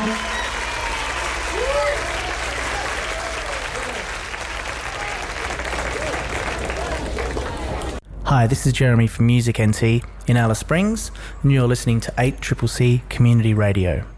Hi, this is Jeremy from Music NT in Alice Springs, and you're listening to 8CCC Community Radio.